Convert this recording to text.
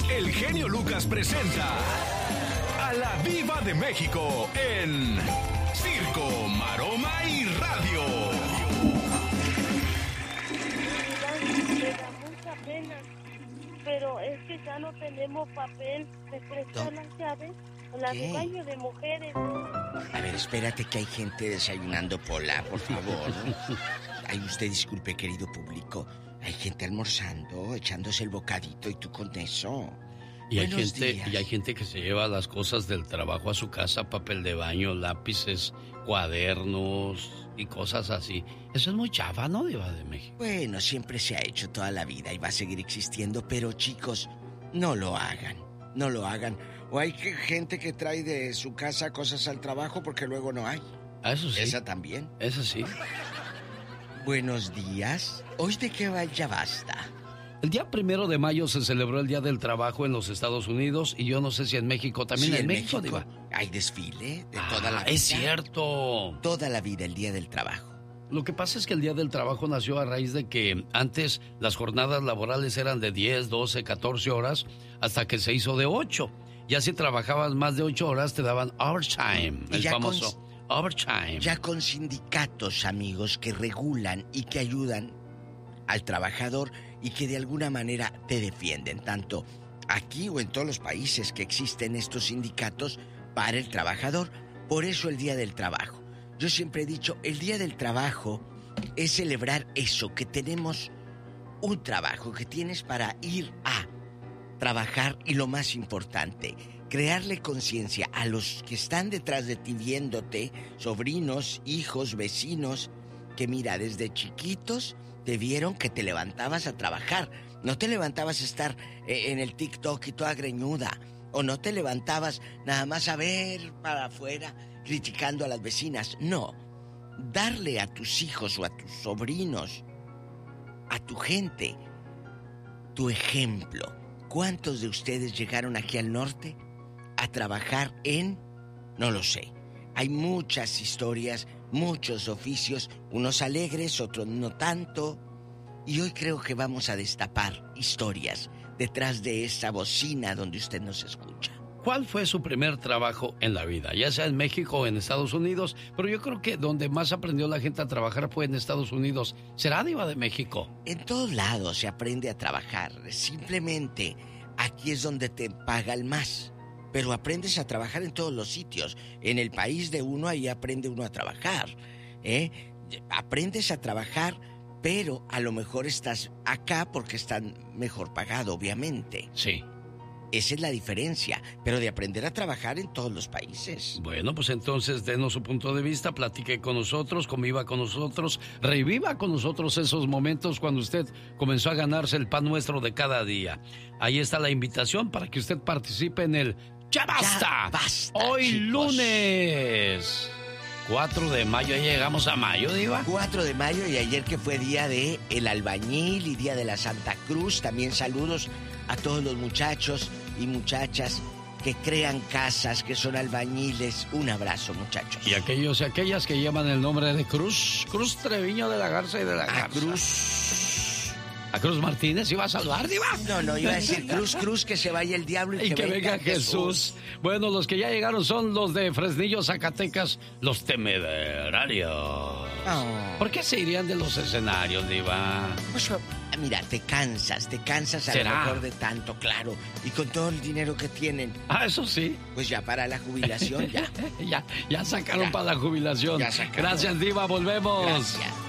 el genio Lucas presenta a la Diva de México en Circo, Maroma y Radio. Me da mucha pena, pero es que ya no tenemos papel. Me prestan las llaves a la de baño de mujeres. A ver, espérate que hay gente desayunando, Pola, por favor. Ay, usted disculpe, querido público. Hay gente almorzando, echándose el bocadito y tú con eso. Y hay gente que se lleva las cosas del trabajo a su casa, papel de baño, lápices, cuadernos y cosas así. Eso es muy chafa, ¿no, Diva de México? Bueno, siempre se ha hecho toda la vida y va a seguir existiendo, pero chicos, no lo hagan, no lo hagan. O hay gente que trae de su casa cosas al trabajo porque luego no hay. Eso sí. Esa también. Eso sí. Buenos días. ¿Hoy de qué va Ya Basta? El día 1 de mayo se celebró el Día del Trabajo en los Estados Unidos y yo no sé si en México también. Sí, en México, Diva. Hay desfile de toda la vida. Es cierto. Toda la vida, el Día del Trabajo. Lo que pasa es que el Día del Trabajo nació a raíz de que antes las jornadas laborales eran de 10, 12, 14 horas hasta que se hizo de 8. Ya si trabajabas más de 8 horas te daban overtime, el famoso overtime. Ya con sindicatos, amigos, que regulan y que ayudan al trabajador y que de alguna manera te defienden, tanto aquí o en todos los países que existen estos sindicatos para el trabajador. Por eso el Día del Trabajo. Yo siempre he dicho, el Día del Trabajo es celebrar eso, que tenemos un trabajo, que tienes para ir a trabajar y lo más importante, crearle conciencia a los que están detrás de ti viéndote, sobrinos, hijos, vecinos, que mira, desde chiquitos te vieron que te levantabas a trabajar. No te levantabas a estar en el TikTok y toda greñuda. O no te levantabas nada más a ver para afuera criticando a las vecinas. No. Darle a tus hijos o a tus sobrinos, a tu gente, tu ejemplo. ¿Cuántos de ustedes llegaron aquí al norte a trabajar en...? No lo sé. Hay muchas historias, muchos oficios, unos alegres, otros no tanto. Y hoy creo que vamos a destapar historias detrás de esa bocina donde usted nos escucha. ¿Cuál fue su primer trabajo en la vida? Ya sea en México o en Estados Unidos, pero yo creo que donde más aprendió la gente a trabajar fue en Estados Unidos. ¿Será, Diva de México? En todos lados se aprende a trabajar. Simplemente aquí es donde te pagan más. Pero aprendes a trabajar en todos los sitios. En el país de uno, ahí aprende uno a trabajar. Aprendes a trabajar, pero a lo mejor estás acá porque están mejor pagado, obviamente. Sí. Esa es la diferencia, pero de aprender a trabajar en todos los países. Bueno, pues entonces denos su punto de vista, platique con nosotros, conviva con nosotros, reviva con nosotros esos momentos cuando usted comenzó a ganarse el pan nuestro de cada día. Ahí está la invitación para que usted participe en el Ya Basta. Ya Basta, hoy chicos. Lunes 4 de mayo, ya llegamos a mayo, Diva. 4 de mayo y ayer que fue día de el albañil y día de la Santa Cruz. También saludos a todos los muchachos y muchachas que crean casas, que son albañiles. Un abrazo, muchachos. Y aquellos y aquellas que llevan el nombre de Cruz Treviño de la Garza y de la Garza. ¿A Cruz Martínez iba a saludar, Diva? No, iba a decir Cruz, que se vaya el diablo y que venga Jesús. Bueno, los que ya llegaron son los de Fresnillo, Zacatecas, los Temerarios. Oh. ¿Por qué se irían de los escenarios, Diva? Pues mira, te cansas a lo mejor de tanto, claro. Y con todo el dinero que tienen. Ah, eso sí. Pues ya para la jubilación, ya. ya sacaron para la jubilación. Ya sacaron. Gracias, Diva, volvemos. Gracias.